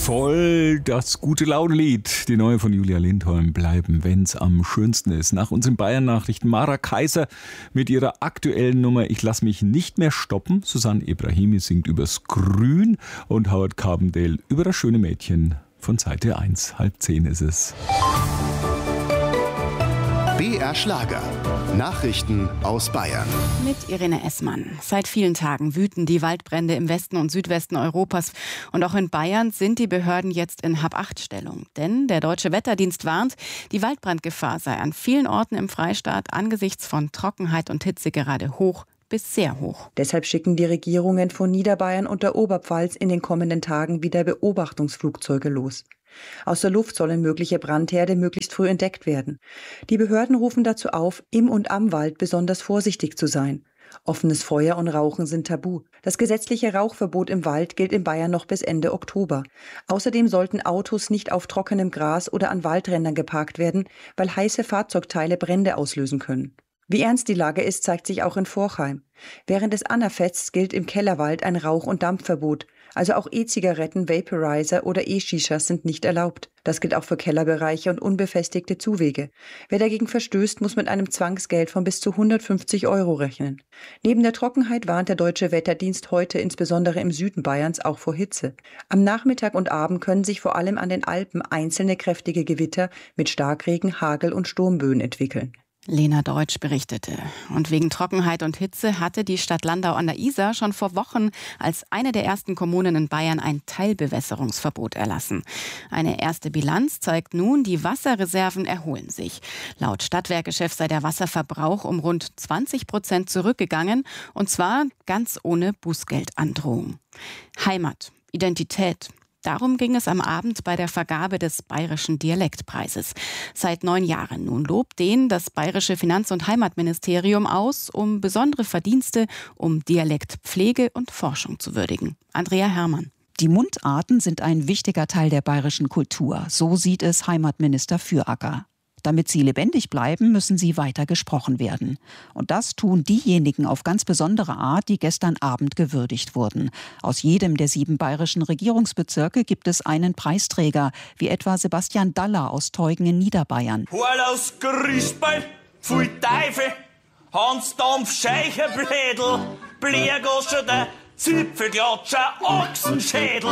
Voll das gute Laune-Lied. Die neue von Julia Lindholm, Bleiben, wenn's am schönsten ist. Nach uns in Bayern-Nachrichten Mara Kaiser mit ihrer aktuellen Nummer Ich lass mich nicht mehr stoppen. Susanne Ibrahimi singt übers Grün und Howard Carbondale über das schöne Mädchen von Seite 1. 9:30 ist es. BR Schlager. Nachrichten aus Bayern. Mit Irene Essmann. Seit vielen Tagen wüten die Waldbrände im Westen und Südwesten Europas. Und auch in Bayern sind die Behörden jetzt in Hab-8-Stellung. Denn der Deutsche Wetterdienst warnt, die Waldbrandgefahr sei an vielen Orten im Freistaat angesichts von Trockenheit und Hitze gerade hoch bis sehr hoch. Deshalb schicken die Regierungen von Niederbayern und der Oberpfalz in den kommenden Tagen wieder Beobachtungsflugzeuge los. Aus der Luft sollen mögliche Brandherde möglichst früh entdeckt werden. Die Behörden rufen dazu auf, im und am Wald besonders vorsichtig zu sein. Offenes Feuer und Rauchen sind tabu. Das gesetzliche Rauchverbot im Wald gilt in Bayern noch bis Ende Oktober. Außerdem sollten Autos nicht auf trockenem Gras oder an Waldrändern geparkt werden, weil heiße Fahrzeugteile Brände auslösen können. Wie ernst die Lage ist, zeigt sich auch in Forchheim. Während des Annafests gilt im Kellerwald ein Rauch- und Dampfverbot. Also auch E-Zigaretten, Vaporizer oder E-Shishas sind nicht erlaubt. Das gilt auch für Kellerbereiche und unbefestigte Zuwege. Wer dagegen verstößt, muss mit einem Zwangsgeld von bis zu 150 € rechnen. Neben der Trockenheit warnt der Deutsche Wetterdienst heute insbesondere im Süden Bayerns auch vor Hitze. Am Nachmittag und Abend können sich vor allem an den Alpen einzelne kräftige Gewitter mit Starkregen, Hagel und Sturmböen entwickeln. Lena Deutsch berichtete. Und wegen Trockenheit und Hitze hatte die Stadt Landau an der Isar schon vor Wochen als eine der ersten Kommunen in Bayern ein Teilbewässerungsverbot erlassen. Eine erste Bilanz zeigt nun, die Wasserreserven erholen sich. Laut Stadtwerke-Chef sei der Wasserverbrauch um rund 20% zurückgegangen, und zwar ganz ohne Bußgeldandrohung. Heimat, Identität. Darum ging es am Abend bei der Vergabe des Bayerischen Dialektpreises. Seit 9 Jahren nun lobt den das Bayerische Finanz- und Heimatministerium aus, um besondere Verdienste um Dialektpflege und Forschung zu würdigen. Andrea Herrmann. Die Mundarten sind ein wichtiger Teil der bayerischen Kultur. So sieht es Heimatminister Füracker. Damit sie lebendig bleiben, müssen sie weiter gesprochen werden. Und das tun diejenigen auf ganz besondere Art, die gestern Abend gewürdigt wurden. Aus jedem der 7 bayerischen Regierungsbezirke gibt es einen Preisträger, wie etwa Sebastian Daller aus Teugen in Niederbayern. Horlaus Grüßball, Pfui Teufel, Hans Dampf Scheicherblädel, Bliergoscher der Zipfelklatscher Ochsenschädel.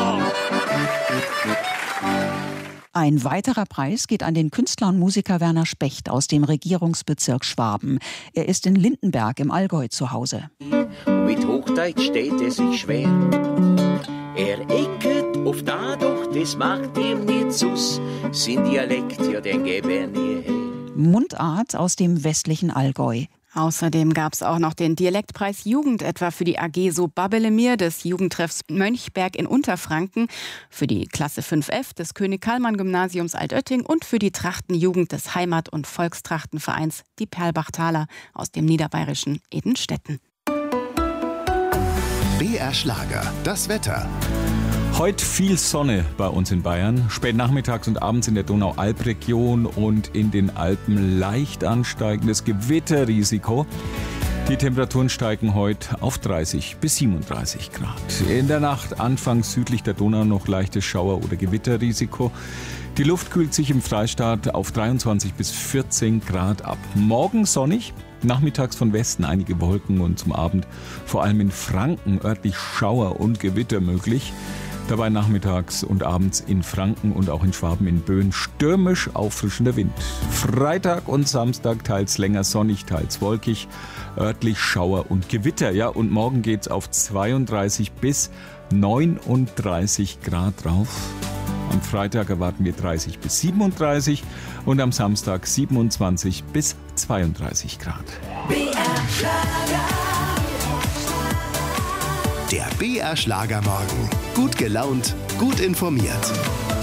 Ein weiterer Preis geht an den Künstler und Musiker Werner Specht aus dem Regierungsbezirk Schwaben. Er ist in Lindenberg im Allgäu zu Hause. Mit Hochdeutsch steht er sich schwer. Er ecket oft da, doch das macht ihm nicht sus. Sein Dialekt, ja, den gäbe er nie her. Mundart aus dem westlichen Allgäu. Außerdem gab es auch noch den Dialektpreis Jugend, etwa für die AG So Babbelemir des Jugendtreffs Mönchberg in Unterfranken, für die Klasse 5F des König-Kallmann-Gymnasiums Altötting und für die Trachtenjugend des Heimat- und Volkstrachtenvereins die Perlbachtaler aus dem niederbayerischen Edenstetten. BR Schlager, das Wetter. Heute viel Sonne bei uns in Bayern. Spät nachmittags und abends in der Donau-Alp-Region und in den Alpen leicht ansteigendes Gewitterrisiko. Die Temperaturen steigen heute auf 30 bis 37 Grad. In der Nacht anfangs südlich der Donau noch leichtes Schauer- oder Gewitterrisiko. Die Luft kühlt sich im Freistaat auf 23 bis 14 Grad ab. Morgen sonnig, nachmittags von Westen einige Wolken und zum Abend vor allem in Franken örtlich Schauer und Gewitter möglich. Dabei nachmittags und abends in Franken und auch in Schwaben in Böen stürmisch auffrischender Wind. Freitag und Samstag teils länger sonnig, teils wolkig, örtlich Schauer und Gewitter. Ja, und morgen geht's auf 32 bis 39 Grad drauf. Am Freitag erwarten wir 30 bis 37 und am Samstag 27 bis 32 Grad. Der BR Schlagermorgen. Gut gelaunt, gut informiert.